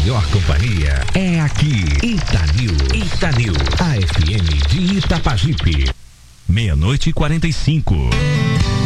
melhor companhia é aqui. Itanil, a FM de Itapajipe. 00:45.